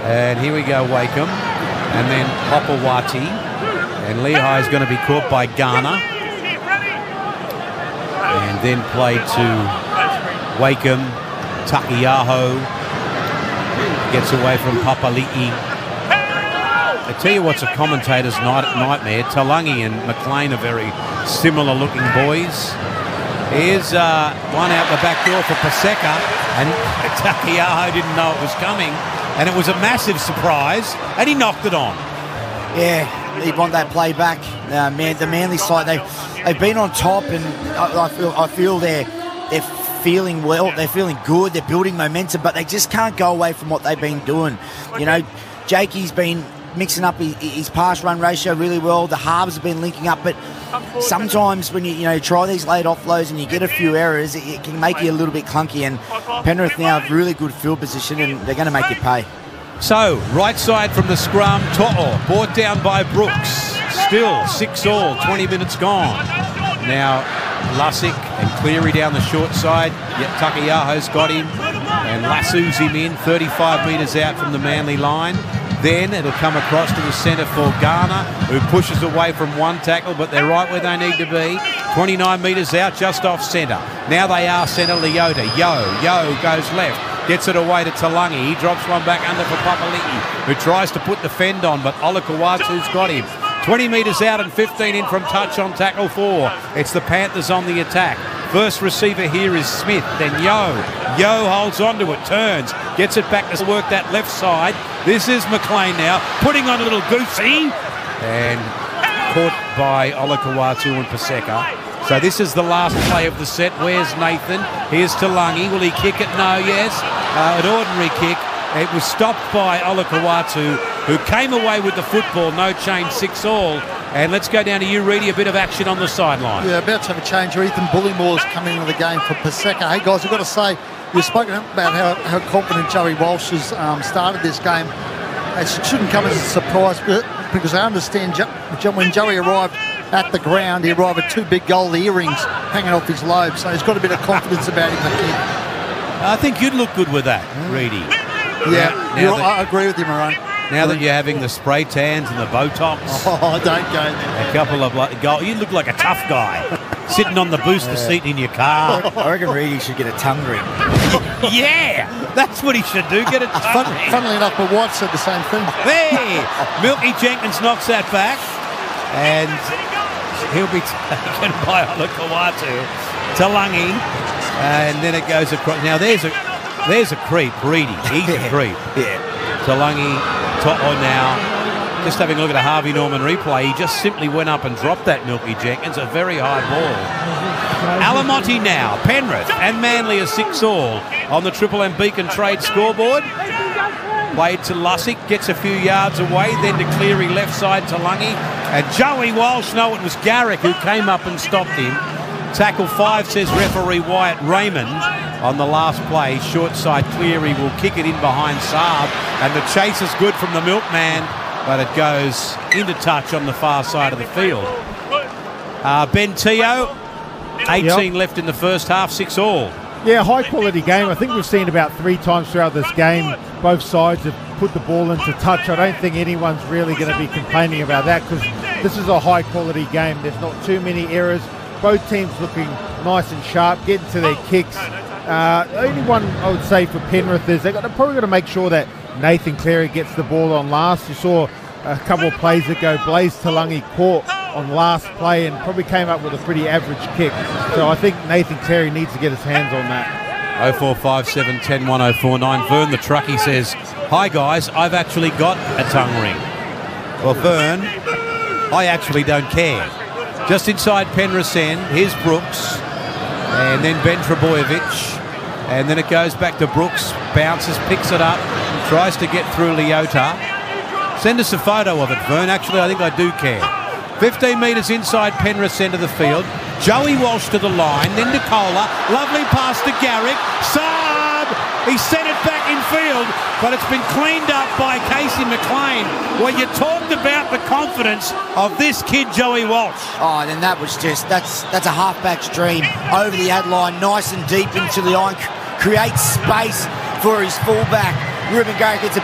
And here we go, Wakeham. And then Hopawati. And Lehigh is going to be caught by Garner. And then played to Wakeham. Takiaho gets away from Papali'i. I tell you what's a commentator's nightmare. Talangi and McLean are very similar looking boys. Here's one out the back door for Paseka, and Takiaho didn't know it was coming, and it was a massive surprise, and he knocked it on. Yeah, they want that play back. The Manly side, they've been on top, and I feel they're feeling well, they're feeling good, they're building momentum, but they just can't go away from what they've been doing. You know, Jakey's been mixing up his pass run ratio really well. The halves have been linking up, but sometimes when you try these late offloads and you get a few errors, it can make you a little bit clunky. And Penrith now have really good field position, and they're going to make it pay. So right side from the scrum, To'o brought down by Brooks. Still 6-all, 20 minutes gone. Now Lussick and Cleary down the short side. Yet Takiaho's got him and lassoes him in 35 metres out from the Manly line. Then it'll come across to the centre for Garner, who pushes away from one tackle, but they're right where they need to be. 29 metres out, just off centre. Now they are centre. Leota. Yo goes left. Gets it away to Talangi. He drops one back under for Papali'i, who tries to put the fend on, but Olakau'atu's got him. 20 metres out and 15 in from touch on tackle 4. It's the Panthers on the attack. First receiver here is Smith, then Yo. Yo holds onto it, turns, gets it back to work that left side. This is McLean now, putting on a little goosey, and caught by Olakau'atu and Paseka. So this is the last play of the set. Where's Nathan? Here's Talangi. Will he kick it? No, yes. An ordinary kick. It was stopped by Olakau'atu, who came away with the football. No change, 6-all. And let's go down to you, Reedy. A bit of action on the sideline. Yeah, about to have a change. Ethan Bullimore's coming into the game for Paseka. Hey, guys, I've got to say, you've spoken about how confident Joey Walsh has started this game. It shouldn't come as a surprise because I understand when Joey arrived at the ground, he arrived with 2 big gold earrings hanging off his lobe. So he's got a bit of confidence about him. I think you'd look good with that, Reedy. Yeah, I agree with you, Maroon. Now that you're having the spray tans and the Botox. Oh, don't go there. A couple of you look like a tough guy sitting on the booster seat in your car. I reckon Reedy should get a tongue ring. Yeah, that's what he should do, get a tongue ring. Funnily enough, my wife said the same thing. Hey, Milky Jenkins knocks that back, and he'll be taken by Olakau'atu. Talangi, and then it goes across. Now there's a creep, Reedy. He's a creep. Yeah. Talangi, To'o now. Just having a look at a Harvey Norman replay, he just simply went up and dropped that Milky Jenkins, a very high ball. Alamonte now, Penrith and Manly are 6-all on the Triple M Beacon Trade scoreboard. Played to Lussick, gets a few yards away, then to Cleary left side to Lungy. And Joey Walsh, no, it was Garrick who came up and stopped him. Tackle 5, says referee Wyatt Raymond. On the last play, short side Cleary will kick it in behind Saab. And the chase is good from the Milkman, but it goes into touch on the far side of the field. Ben Teo, 18 left in the first half, 6-all. Yeah, high quality game. I think we've seen about 3 times throughout this game, both sides have put the ball into touch. I don't think anyone's really going to be complaining about that because this is a high quality game. There's not too many errors. Both teams looking nice and sharp, getting to their kicks. Only one I would say for Penrith is they're probably going to make sure that Nathan Cleary gets the ball on last. You saw a couple of plays ago, Blaze Talangi caught on last play and probably came up with a pretty average kick. So I think Nathan Cleary needs to get his hands on that. 0457 10 1049. Vern the truckie says, "Hi guys, I've actually got a tongue ring." Well, Vern, I actually don't care. Just inside Penrith's end, here's Brooks, and then Ben Trebojevic, and then it goes back to Brooks, bounces, picks it up, tries to get through Leota. Send us a photo of it, Vern. Actually, I think I do care. 15 metres inside Penrith's end of the field. Joey Walsh to the line, then Nicola. Lovely pass to Garrick. Saab! He sent it back in field, but it's been cleaned up by Casey McLean. Well, you talked about the confidence of this kid, Joey Walsh. Oh, then that was just, that's a halfback's dream. Over the ad line, nice and deep into the line, creates space for his fullback. Ruben Garrick gets a